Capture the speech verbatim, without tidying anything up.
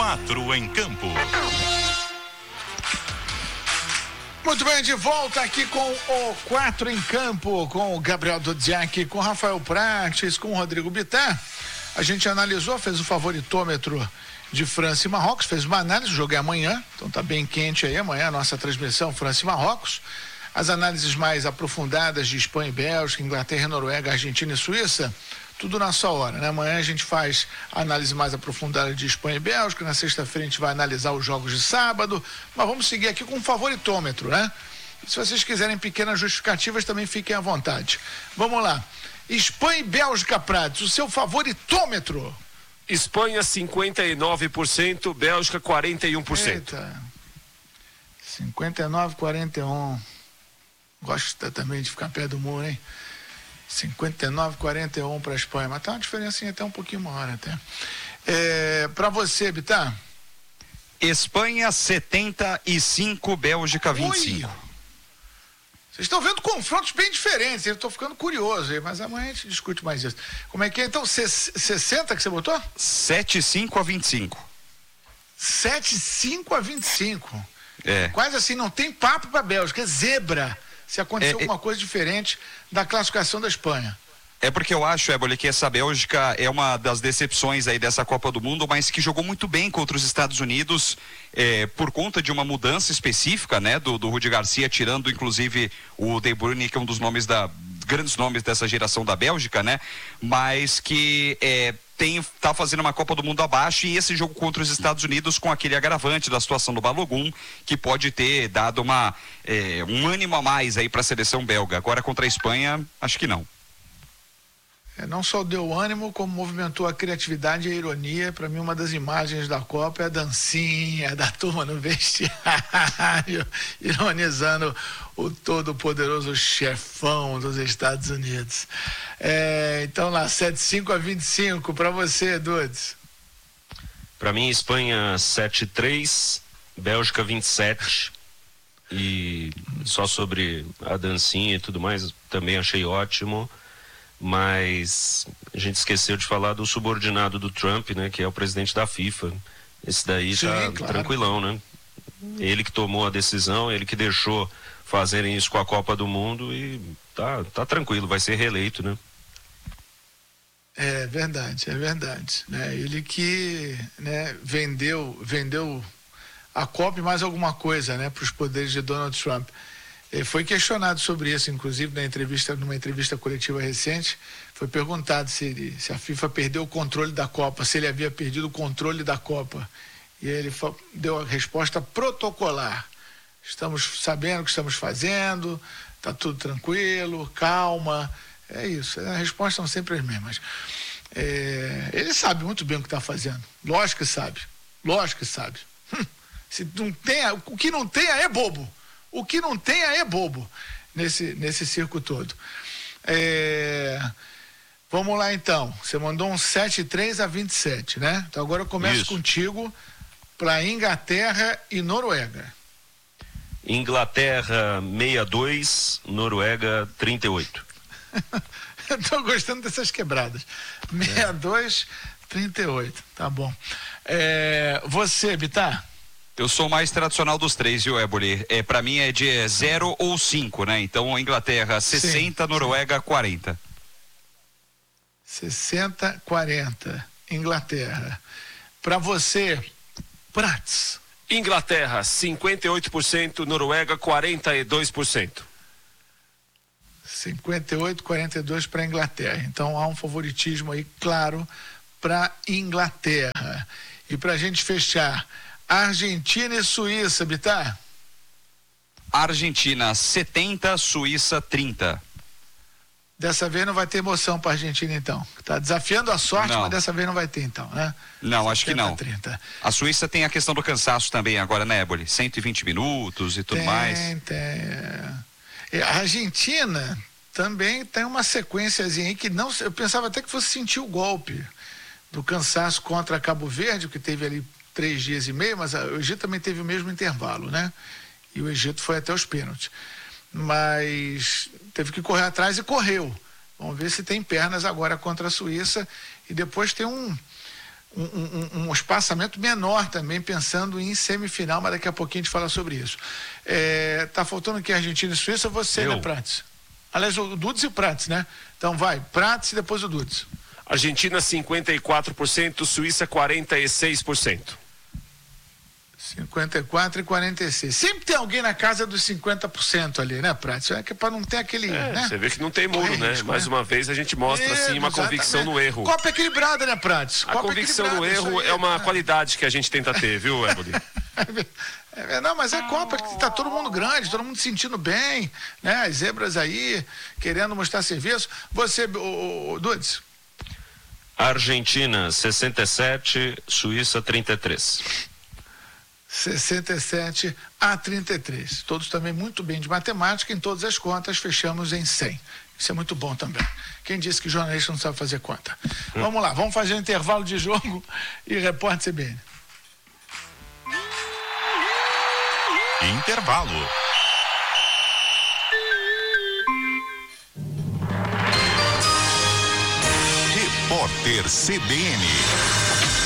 Quatro em Campo. Muito bem, de volta aqui com o Quatro em Campo, com o Gabriel Dudziak, com o Rafael Prates, com o Rodrigo Bittar. A gente analisou, fez o favoritômetro de França e Marrocos, fez uma análise, o jogo é amanhã, então tá bem quente aí, amanhã a nossa transmissão França e Marrocos. As análises mais aprofundadas de Espanha e Bélgica, Inglaterra, Noruega, Argentina e Suíça, tudo na sua hora, né? Amanhã a gente faz a análise mais aprofundada de Espanha e Bélgica, na sexta-feira a gente vai analisar os jogos de sábado, mas vamos seguir aqui com um favoritômetro, né? E se vocês quiserem pequenas justificativas, também fiquem à vontade. Vamos lá. Espanha e Bélgica, Prates, o seu favoritômetro. Espanha cinquenta e nove por cento, Bélgica quarenta e um por cento. Eita. cinquenta e nove, quarenta e um. Gosto também de ficar perto do muro, hein? cinquenta e nove, quarenta e um para a Espanha, mas tá uma diferença até um pouquinho maior até. É, para você, Bittar? Espanha setenta e cinco, Bélgica vinte e cinco. Ui. Vocês estão vendo confrontos bem diferentes, eu estou ficando curioso aí, mas amanhã a gente discute mais isso. Como é que é? Então, sessenta que você botou? sete e cinco a vinte e cinco. sete e cinco a vinte e cinco. É. Quase assim, não tem papo para a Bélgica, é zebra. Se acontecer é, alguma é... coisa diferente da classificação da Espanha. É porque eu acho, Éboli, que essa Bélgica é uma das decepções aí dessa Copa do Mundo, mas que jogou muito bem contra os Estados Unidos, é, por conta de uma mudança específica, né, do, do Rudi Garcia, tirando inclusive o De Bruyne, que é um dos nomes da, grandes nomes dessa geração da Bélgica, né, mas que é, tem, tá fazendo uma Copa do Mundo abaixo, e esse jogo contra os Estados Unidos com aquele agravante da situação do Balogun, que pode ter dado uma, é, um ânimo a mais aí para a seleção belga. Agora contra a Espanha, acho que não. É, não só deu ânimo, como movimentou a criatividade e a ironia. Para mim, uma das imagens da Copa é a dancinha da turma no vestiário, ironizando o todo poderoso chefão dos Estados Unidos. É, então lá, setenta e cinco a vinte e cinco para você, Dudes. Para mim, Espanha sete a três, Bélgica vinte e sete. E só sobre a dancinha e tudo mais, também achei ótimo. Mas a gente esqueceu de falar do subordinado do Trump, né, que é o presidente da FIFA. Esse daí Sim, tá claro. Tranquilão, né? Ele que tomou a decisão, ele que deixou fazerem isso com a Copa do Mundo e tá, tá tranquilo, vai ser reeleito, né? É verdade, é verdade, né? Ele que, né, vendeu, vendeu a Copa e mais alguma coisa, né, para os poderes de Donald Trump. Ele foi questionado sobre isso, inclusive, na entrevista, numa entrevista coletiva recente, foi perguntado se, ele, se a FIFA perdeu o controle da Copa, se ele havia perdido o controle da Copa. E ele deu a resposta protocolar. Estamos sabendo o que estamos fazendo, está tudo tranquilo, calma. É isso, as respostas são sempre as mesmas. É, ele sabe muito bem o que está fazendo. Lógico que sabe. Lógico que sabe. Hum, se não tem, o que não tenha é bobo. O que não tenha é bobo nesse, nesse circo todo. É, vamos lá então. Você mandou um sete a três a vinte e sete, né? Então agora eu começo Isso. contigo para Inglaterra e Noruega. Inglaterra sessenta e dois, Noruega trinta e oito. Eu tô gostando dessas quebradas. sessenta e dois, trinta e oito. Tá bom. É, você, Bittar? Eu sou mais tradicional dos três, viu, Éboli? É, pra mim é de zero ou cinco, né? Então, Inglaterra sessenta, sim, Noruega sim. quarenta. sessenta, quarenta. Inglaterra. Pra você, Prates. Inglaterra, cinquenta e oito por cento, Noruega, quarenta e dois por cento. cinquenta e oito, quarenta e dois para Inglaterra. Então, há um favoritismo aí, claro, para Inglaterra. E pra gente fechar, Argentina e Suíça, Bittar? Argentina setenta, Suíça trinta. Dessa vez não vai ter emoção para a Argentina, então. Tá desafiando a sorte, não. Mas dessa vez não vai ter, então, né? Não, acho que não. trinta. A Suíça tem a questão do cansaço também agora, né, Éboli? cento e vinte minutos e tudo tem, mais. Tem, tem. A Argentina também tem uma sequenciazinha aí que não... Eu pensava até que fosse sentir o golpe do cansaço contra Cabo Verde, que teve ali três dias e meio, mas o Egito também teve o mesmo intervalo, né? E o Egito foi até os pênaltis. Mas teve que correr atrás e correu. Vamos ver se tem pernas agora contra a Suíça. E depois tem um, um, um, um espaçamento menor também, pensando em semifinal, mas daqui a pouquinho a gente fala sobre isso. É, tá faltando aqui Argentina e Suíça, você, Eu. né, Prates? Aliás, o Dudes e o Prates, né? Então vai, Prates e depois o Dudes. Argentina cinquenta e quatro por cento, Suíça quarenta e seis por cento. cinquenta e quatro e quarenta e seis. Sempre tem alguém na casa dos cinquenta por cento ali, né, Prates? É que é para não ter aquele. É, né? você vê que não tem muro, né? Risco, Mais né? uma vez a gente mostra É, assim uma convicção exatamente. no erro. Copa equilibrada, né, Prates? A Copa convicção no equilibrada, erro isso aí, é uma né? qualidade que a gente tenta ter, viu, Éboli? É, não, mas é Copa que tá todo mundo grande, todo mundo se sentindo bem, né? As zebras aí, querendo mostrar serviço. Você, o, o Dudes? Argentina sessenta e sete, Suíça trinta e três. sessenta e sete a trinta e três. Todos também muito bem de matemática, em todas as contas fechamos em cem. Isso é muito bom também. Quem disse que jornalista não sabe fazer conta? Hum. Vamos lá, vamos fazer um intervalo de jogo e repórter C B N. Intervalo. Repórter C B N.